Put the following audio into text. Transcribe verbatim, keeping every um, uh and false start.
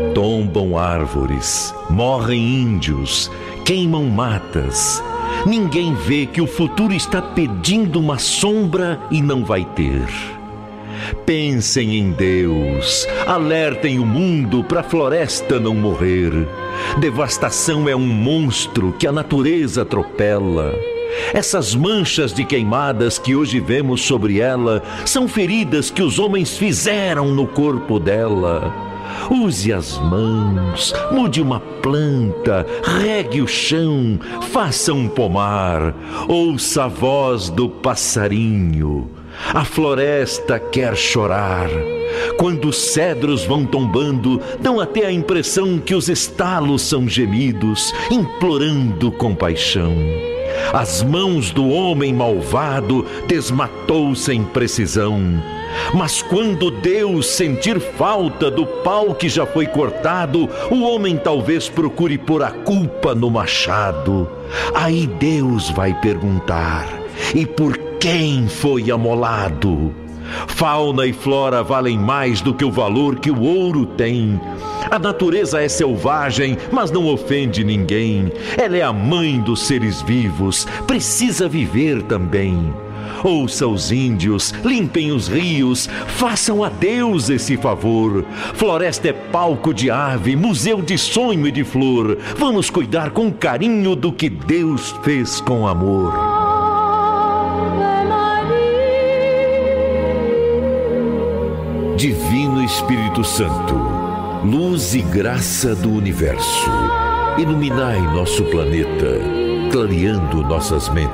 Tombam árvores, morrem índios, queimam matas. Ninguém vê que o futuro está pedindo uma sombra e não vai ter. Pensem em Deus, alertem o mundo para a floresta não morrer. Devastação é um monstro que a natureza atropela. Essas manchas de queimadas que hoje vemos sobre ela são feridas que os homens fizeram no corpo dela. Use as mãos, mude uma planta, regue o chão, faça um pomar, ouça a voz do passarinho. A floresta quer chorar. Quando os cedros vão tombando, dão até a impressão que os estalos são gemidos, implorando compaixão. As mãos do homem malvado desmatou sem precisão. Mas quando Deus sentir falta do pau que já foi cortado, o homem talvez procure pôr a culpa no machado. Aí Deus vai perguntar: e por quem foi amolado? Fauna e flora valem mais do que o valor que o ouro tem. A natureza é selvagem, mas não ofende ninguém. Ela é a mãe dos seres vivos, precisa viver também. Ouça os índios, limpem os rios, façam a Deus esse favor. Floresta é palco de ave, museu de sonho e de flor. Vamos cuidar com carinho do que Deus fez com amor. Divino Espírito Santo, luz e graça do universo, iluminai nosso planeta, clareando nossas mentes.